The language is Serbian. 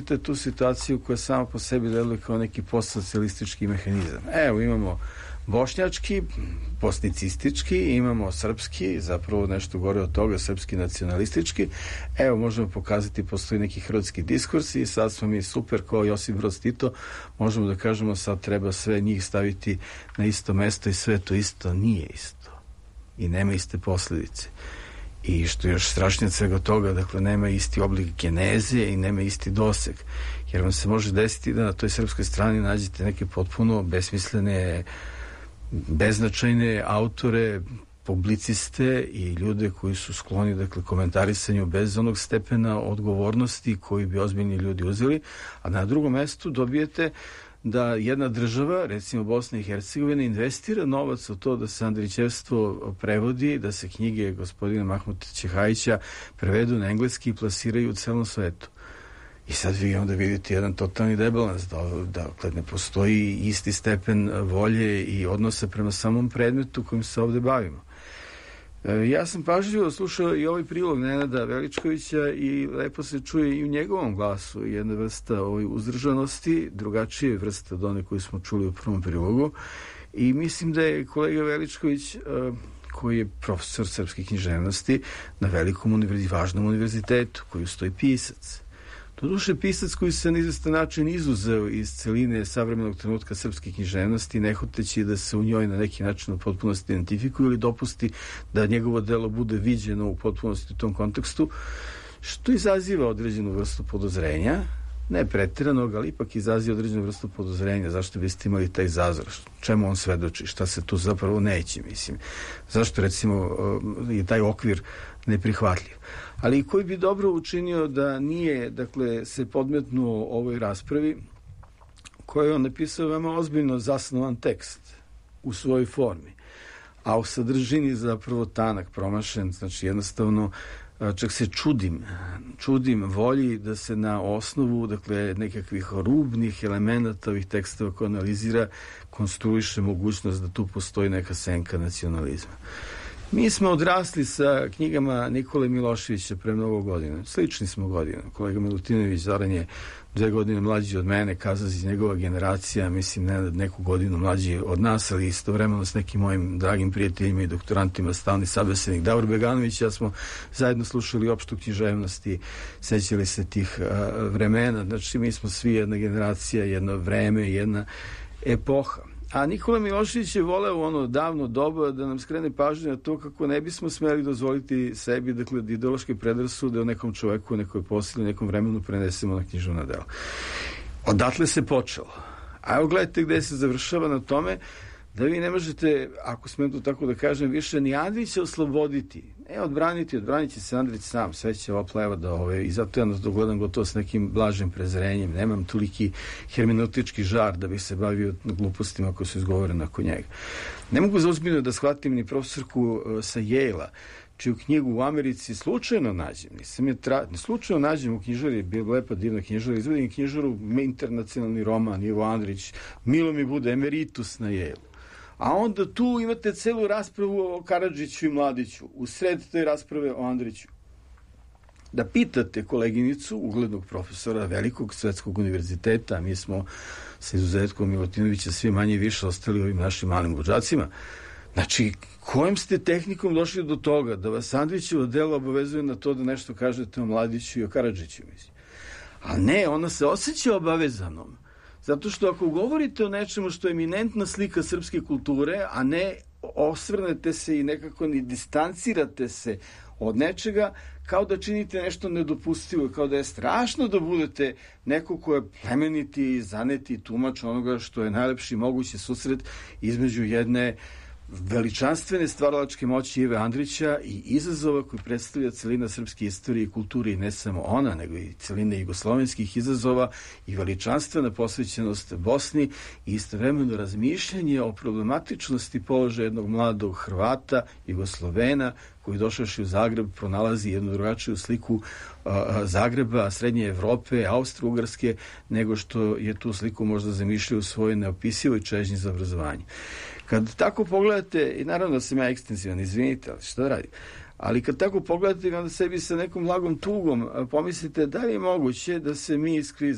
imate tu situaciju koja sama po sebi deluje kao neki postsocijalistički mehanizam. Evo, imamo bošnjački, bosnicistički, imamo srpski, zapravo nešto gore od toga, srpski nacionalistički. Evo, možemo pokazati, postoji neki hrvatski diskurs i sad smo mi super kao Josip Broz Tito, možemo da kažemo sad treba sve njih staviti na isto mesto i sve to isto. Nije isto. I nema iste posljedice. I što je još strašnije od svega toga, dakle, nema isti oblik geneze i nema isti doseg. Jer vam se može desiti da na toj srpskoj strani nađete neke potpuno besmislene, beznačajne autore, publiciste i ljude koji su skloni, dakle, komentarisanju bez onog stepena odgovornosti koji bi ozbiljni ljudi uzeli, a na drugom mestu dobijete da jedna država, recimo Bosna i Hercegovina, investira novac u to da se Andrićevstvo prevodi, da se knjige gospodina Mahmuta Ćehajića prevedu na engleski i plasiraju u celom svetu. I sad vi onda vidite jedan totalni debalans, dakle ne postoji isti stepen volje i odnosa prema samom predmetu kojim se ovde bavimo. Ja sam pažljivo slušao i ovaj prilog Nenada Veličkovića i lepo se čuje i u njegovom glasu jedna vrsta uzdržanosti, drugačije vrsta od one koju smo čuli u prvom prilogu. I mislim da je kolega Veličković, koji je profesor srpske književnosti na velikom važnom univerzitetu, koji stoji pisac. Doduše, pisac koji se na izvestan način izuzeo iz celine savremenog trenutka srpske književnosti, ne hoteći da se u njoj na neki način u potpunosti identifikuje ili dopusti da njegovo delo bude viđeno u potpunosti u tom kontekstu, što izaziva određenu vrstu podozrenja, ne pretiranog, ali ipak izaziva određenu vrstu podozrenja. Zašto biste imali taj zazor? Čemu on svedoči? Šta se tu zapravo neće, mislim? Zašto, recimo, je taj okvir neprihvatljiv? Ali koji bi dobro učinio da nije, dakle, se podmetnuo ovoj raspravi, koju je on napisao veoma ozbiljno zasnovan tekst u svojoj formi, a u sadržini zapravo tanak, promašen, znači jednostavno čak se čudim volji da se na osnovu, dakle, nekakvih rubnih elemenata ovih tekstova koje analizira, konstruiše mogućnost da tu postoji neka senka nacionalizma. Mi smo odrasli sa knjigama Nikole Miloševića pre mnogo godina. Slični smo godina. Kolega Milutinović Zoran je 2 godine mlađi od mene, Kazazić njegova generacija, mislim neku godinu mlađi od nas, ali istovremeno s nekim mojim dragim prijateljima i doktorantima, stalni sabesenik Davor Beganović, ja smo zajedno slušali opštu književnost i sećali se tih vremena. Znači, mi smo svi jedna generacija, jedno vreme, jedna epoha. A Nikola Milošević je voleo u ono davno doba da nam skrene pažnju na to kako ne bismo smeli dozvoliti sebi, dakle, ideološke predrasude o nekom čoveku, o nekoj posli, nekom vremenu prenesemo na književna dela. Odatle se počelo. A evo gledajte gde se završava na tome da vi ne možete, ako smem to tako da kažem, više ni Andrića osloboditi. Odbranit će se Andrić sam, sve će ova pleva i zato ja nas dogledam gotovo s nekim blažim prezrenjem. Nemam toliki hermeneutički žar da bih se bavio glupostima koje su izgovorene nakon njega. Ne mogu zaozbiljno da shvatim ni profesorku sa Yale-a, čiju knjigu u Americi slučajno nađem. Slučajno nađem u knjižari, bila lepa divna knjižara, izvedim knjižaru, internacionalni roman, Ivo Andrić, milo mi bude, emeritus na Yale-u. A onda tu imate celu raspravu o Karadžiću i Mladiću, u sred te rasprave o Andriću. Da pitate koleginicu, uglednog profesora velikog svetskog univerziteta, mi smo sa izuzetkom Milutinovića svi manje i više ostali ovim našim malim luđacima, znači, kojom ste tehnikom došli do toga da vas Andrićevo delo obavezuje na to da nešto kažete o Mladiću i o Karadžiću, mislim? A ne, ona se osjeća obavezanom. Zato što ako govorite o nečemu što je eminentna slika srpske kulture, a ne osvrnete se i nekako ni distancirate se od nečega, kao da činite nešto nedopustivo, kao da je strašno da budete neko ko je plemeniti, zaneti tumač onoga što je najlepši mogući susret između jedne veličanstvene stvaralačke moći Ive Andrića i izazova koji predstavlja celina srpske istorije i kulture, i ne samo ona, nego i celine jugoslovenskih izazova i veličanstvena posvećenost Bosni i istovremeno razmišljanje o problematičnosti položaja jednog mladog Hrvata, Jugoslovena, koji došavši u Zagreb pronalazi jednu drugačiju sliku Zagreba, Srednje Evrope, Austro-Ugarske, nego što je tu sliku možda zamišljaju u svojoj neopisivoj čežnji za obrazovanje. Kad tako pogledate, i naravno da sam ja ekstenzivan, izvinite, ali šta da radim, ali kad tako pogledate, onda sebi sa nekom lagom tugom pomislite da li je moguće da se mi iz krize